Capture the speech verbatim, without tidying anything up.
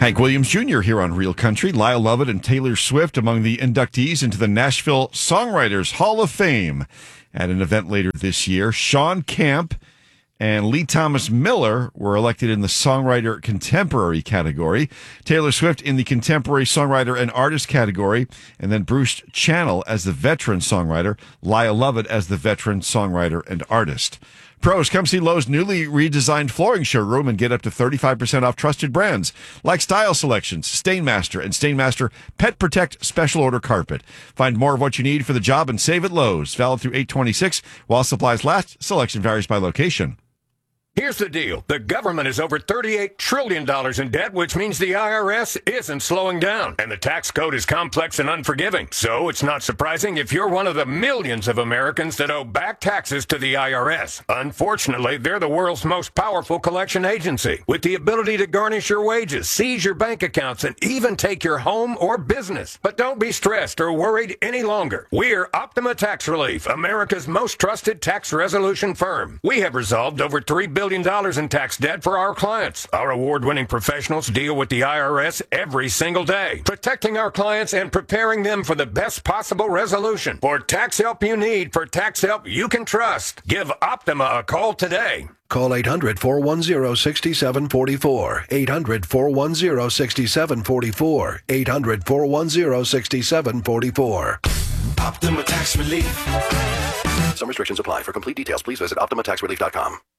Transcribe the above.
Hank Williams Junior here on Real Country. Lyle Lovett and Taylor Swift among the inductees into the Nashville Songwriters Hall of Fame. At an event later this year, Sean Camp and Lee Thomas Miller were elected in the Songwriter Contemporary category, Taylor Swift in the Contemporary Songwriter and Artist category, and then Bruce Channel as the Veteran Songwriter, Lyle Lovett as the Veteran Songwriter and Artist. Pros, come see Lowe's newly redesigned flooring showroom and get up to thirty-five percent off trusted brands like Style Selections, Stainmaster, and Stainmaster Pet Protect Special Order Carpet. Find more of what you need for the job and save at Lowe's. Valid through eight twenty-six. While supplies last, selection varies by location. Here's the deal. The government is over thirty-eight trillion dollars in debt, which means the I R S isn't slowing down. And the tax code is complex and unforgiving. So it's not surprising if you're one of the millions of Americans that owe back taxes to the I R S. Unfortunately, they're the world's most powerful collection agency, with the ability to garnish your wages, seize your bank accounts, and even take your home or business. But don't be stressed or worried any longer. We're Optima Tax Relief, America's most trusted tax resolution firm. We have resolved over three billion dollars in tax debt for our clients. Our award-winning professionals deal with the I R S every single day, protecting our clients and preparing them for the best possible resolution. For tax help you need, for tax help you can trust, give Optima a call today. Call eight hundred, four one zero, six seven four four. eight hundred, four one zero, six seven four four. eight hundred, four one zero, six seven four four. Optima Tax Relief. Some restrictions apply. For complete details, please visit optima tax relief dot com.